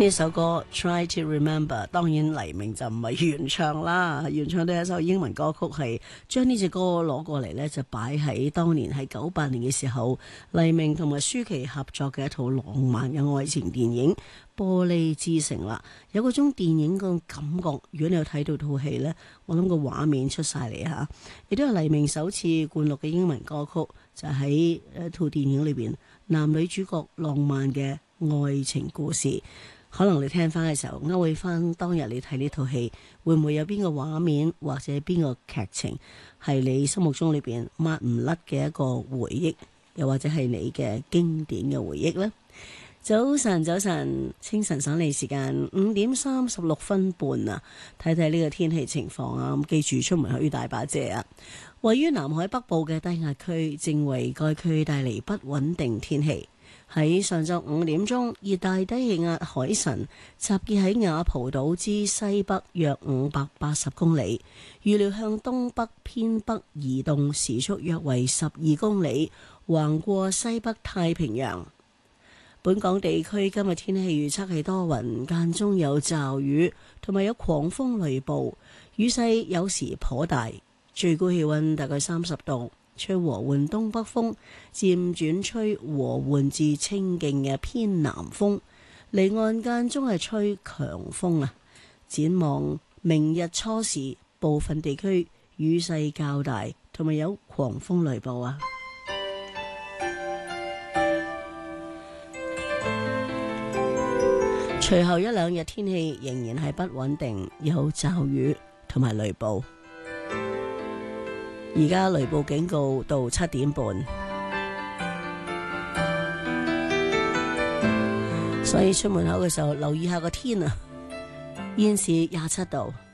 呢首歌 Try to Remember， 當然黎明就唔係原唱啦，原唱都係一首英文歌曲，係將呢隻歌攞過嚟呢，就擺喺當年喺98年嘅時候，黎明同埋舒淇合作嘅一套浪漫嘅愛情電影《玻璃之城》啦。有嗰種電影嗰種感覺，如果你有睇到套戲呢，我諗個畫面出晒嚟吓，亦都係黎明首次灌錄嘅英文歌曲，就喺一套電影裏邊，男女主角浪漫嘅愛情故事。可能你聽翻嘅時候，勾起翻當日你睇呢套戲，會唔會有邊個畫面或者邊個劇情係你心目中裏邊抹唔甩嘅一個回憶，又或者係你嘅經典嘅回憶呢？早晨，早晨，清晨省理時間5:36半啊！睇睇呢個天氣情況啊！咁記住出門可以帶把遮啊！位於南海北部嘅低壓區正為該區帶嚟不穩定天氣。喺上晝5點鐘，熱帶低氣壓海神集結喺雅蒲島之西北約580公里，預料向東北偏北移動，時速約為12公里，橫過西北太平洋。本港地區今日天氣預測係多雲，間中有驟雨，同埋有狂風雷暴，雨勢有時頗大，最高氣溫大概30度。吹和緩東北風，漸轉吹和緩至清勁嘅偏南風，離岸間中係吹強風啊！展望明日初時，部分地區雨勢較大，同埋有狂風雷暴啊！隨後一兩日天氣仍然係不穩定，有驟雨同埋雷暴。而家雷暴警告到7點半，所以出門口嘅時候留意下個天啊！現時27度。